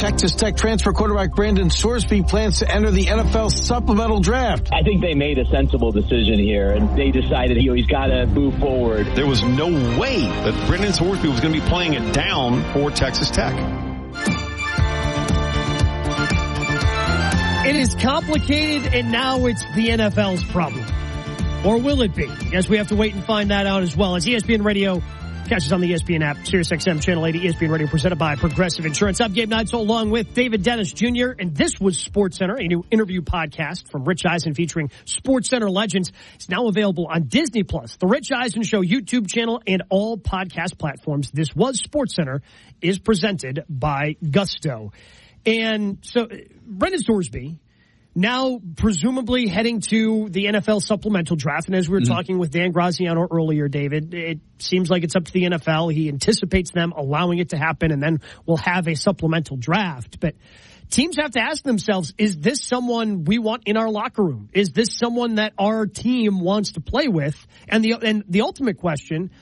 Texas Tech transfer quarterback Brandon Sorsby plans to enter the NFL supplemental draft. I think they made a sensible decision here, and they decided he's got to move forward. There was no way that Brandon Sorsby was going to be playing it down for Texas Tech. It is complicated, and now it's the NFL's problem. Or will it be? I guess we have to wait and find that out as well. As ESPN Radio, catch us on the ESPN app, SiriusXM Channel 80, ESPN Radio, presented by Progressive Insurance. I'm Gabe Neitzel along with David Dennis Jr., and this was SportsCenter, a new interview podcast from Rich Eisen featuring SportsCenter legends. It's now available on Disney+, the Rich Eisen Show YouTube channel, and all podcast platforms. This was SportsCenter, is presented by Gusto. And so, Brandon Sorsby, now presumably heading to the NFL supplemental draft. And as we were talking with Dan Graziano earlier, David, it seems like it's up to the NFL. He anticipates them allowing it to happen, and then we'll have a supplemental draft. But teams have to ask themselves, is this someone we want in our locker room? Is this someone that our team wants to play with? And the ultimate question,